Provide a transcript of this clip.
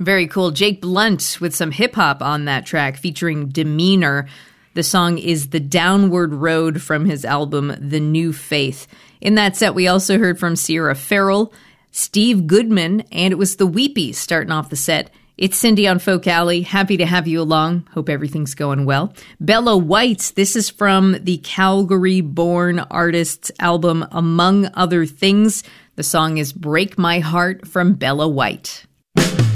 Very cool. Jake Blunt with some hip-hop on that track featuring Demeanor. The song is The Downward Road from his album The New Faith. In that set, we also heard from Sierra Farrell, Steve Goodman, and it was the Weepies starting off the set. It's Cindy on Folk Alley. Happy to have you along. Hope everything's going well. Bella White, this is from the Calgary-born artist's album Among Other Things. The song is Break My Heart from Bella White.